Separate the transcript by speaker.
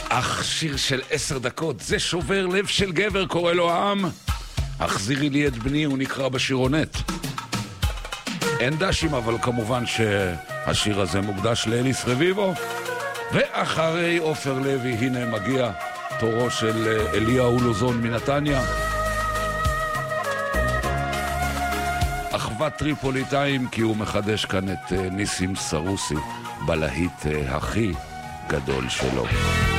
Speaker 1: אך שיר של 10 דקות, זה שובר לב של גבר, קורא לו העם. החזירי לי את בני, הוא נקרא בשירונט. אין דשים, אבל כמובן שהשיר הזה מוקדש לאליס רביבו. ואחרי עופר לוי, הנה מגיע תורו של אליהו לוזון מנתניה. אחוות טריפוליטאים, כי הוא מחדש כאן את ניסים סרוסי בלהיט הכי גדול שלו.